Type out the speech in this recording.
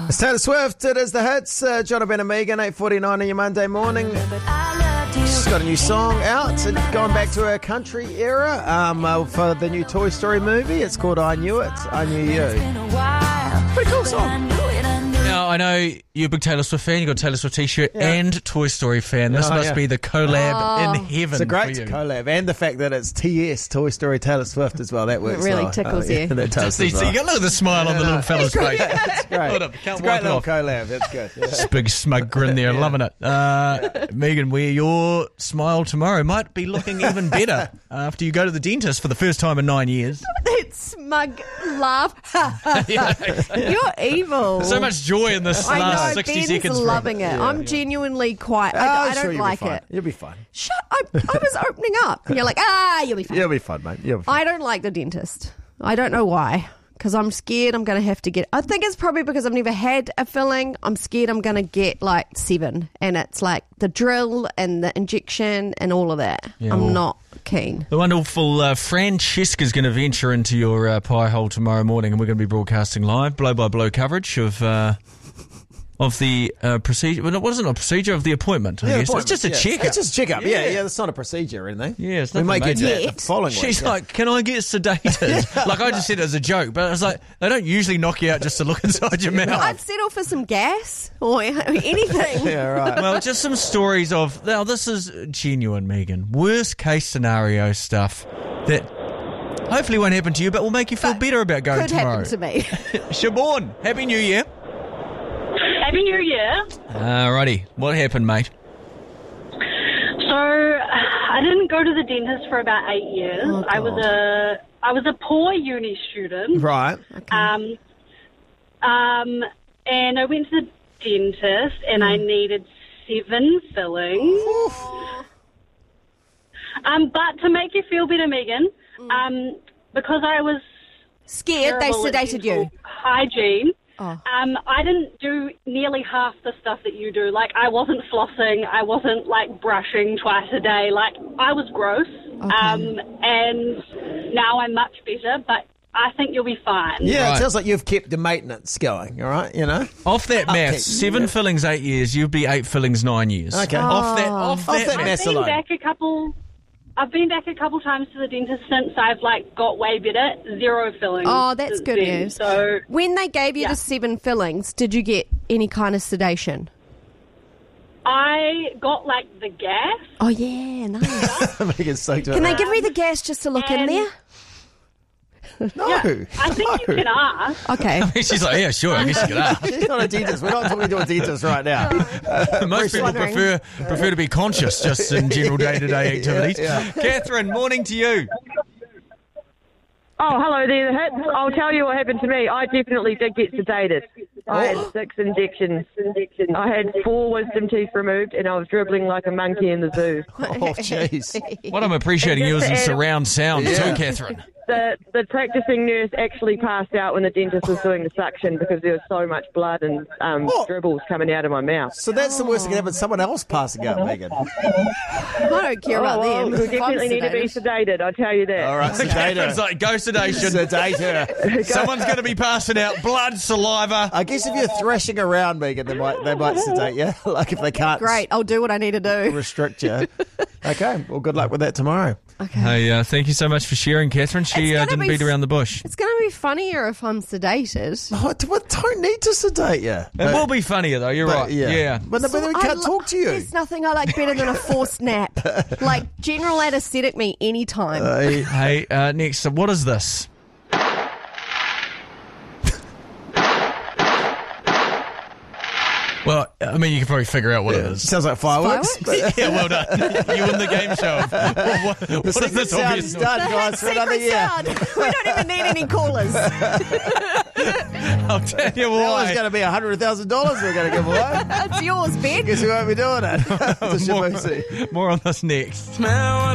It's Taylor Swift. It is the hits. Jonathan and Megan, 8:49 on your Monday morning. She's got a new song out, going back to her country era for the new Toy Story movie. It's called I Knew It, I Knew You. Pretty cool song. Now, I know you're a big Taylor Swift fan. You got a Taylor Swift t-shirt and Toy Story fan. This must be the collab in heaven. It's a great for you. collab, and the fact that it's TS, Toy Story Taylor Swift as well. That works. It really well. tickles you. That does. See, you got look at the smile on the little fella's face. It's great. Hold up, It's can't a great wipe it little off. collab. That's good. Yeah. Just big smug grin there, loving it. Megan, where your smile tomorrow might be looking even better after you go to the dentist for the first time in 9 years. That smug laugh. You're evil. So much joy in this I last know, 60 Ben's seconds. loving it. I'm genuinely quite... I sure don't you'll like be fine. it. You'll be fine. Shut up. I was opening up. And you're like, you'll be fine. You'll be fine, mate. You'll be fine. I don't like the dentist. I don't know why. Because I'm scared I'm going to have to get... I think it's probably because I've never had a filling. I'm scared I'm going to get like 7. And it's like the drill and the injection and all of that. Yeah, I'm well, not keen. The wonderful Francesca's going to venture into your pie hole tomorrow morning, and we're going to be broadcasting live, blow-by-blow coverage of the procedure. Well, it wasn't a procedure, of the appointment, I guess. It's just a checkup. It's just a checkup. Yeah, it's not a procedure or anything. Yeah, it's we nothing may get to major. that Yet. the following week. She's like, can I get sedated? Like, I just said it as a joke, but it's like, they don't usually knock you out just to look inside your mouth. I'd settle for some gas or anything. yeah, right. Well, just some stories of, now this is genuine, Megan, worst case scenario stuff that hopefully won't happen to you, but will make you feel better about going Could tomorrow. happen to me. Siobhan, Happy New Year. Happy New Year. Alrighty, what happened, mate? So I didn't go to the dentist for about 8 years. Oh, I was a poor uni student. Right. And I went to the dentist and I needed 7 fillings. But to make you feel better, Megan, because I was Scared they terrible at sedated you. dental hygiene. Oh. I didn't do nearly half the stuff that you do. Like, I wasn't flossing. I wasn't, like, brushing twice a day. Like, I was gross. And now I'm much better, but I think you'll be fine. Yeah, Right. it sounds like you've kept the maintenance going, all right, you know? Off that math, Okay. 7 fillings 8 years, you'd be 8 fillings 9 years. Okay. Off that that math. math. I've been back a couple times to the dentist since I've, like, got way better. 0 fillings. Oh, that's since good then. news. So, When they gave you Yeah. the 7 fillings, did you get any kind of sedation? I got, like, the gas. Oh, yeah, nice. Megan's stoked Can about they that. give me the gas just to look in And- there? No. I think you can ask. Okay. She's like, yeah, sure, I guess you could ask. She's not a dentist. We're not talking to a dentist right now. Most people wondering. prefer to be conscious just in general day-to-day activities. Yeah. Catherine, morning to you. Oh, hello there, the hits. I'll tell you what happened to me. I definitely did get sedated. I had 6 injections. I had 4 wisdom teeth removed, and I was dribbling like a monkey in the zoo. Oh, jeez. What I'm appreciating you is in surround sound Yeah. too, Catherine. The practicing nurse actually passed out when the dentist was doing the suction because there was so much blood and dribbles coming out of my mouth. So that's the worst that can happen. Someone else passing out, Megan. I don't care about them. we If I'm definitely need to be sedated. sedated, I'll tell you that. All right, Catherine's sedate like, go sedation. Sedate her. Someone's going to be passing out blood, saliva. I guess if you're thrashing around, Megan, they might sedate you. Like if they can't Great, I'll do what I need to do. restrict you. Okay, well, good luck with that tomorrow. Okay. Hey, thank you so much for sharing, Catherine. She It's gonna didn't be beat around the bush. It's going to be funnier if I'm sedated. Oh, don't need to sedate you. It will be funnier, though. You're right. Yeah. But we can't talk to you. There's nothing I like better than a forced nap. Like, general anesthetic me anytime. Hey, next, so what is this? Well, I mean, you can probably figure out what it is. Sounds like fireworks. Yeah, well done. You win the game show. What is Secret this sound obvious is noise? done, guys, for another Secret year. sound. We don't even need any callers. I'll tell you That was why. going to be $100,000 we're going to give away. It's yours, Ben. Guess we won't be doing it. It's a Shabusi. More on this next. Smell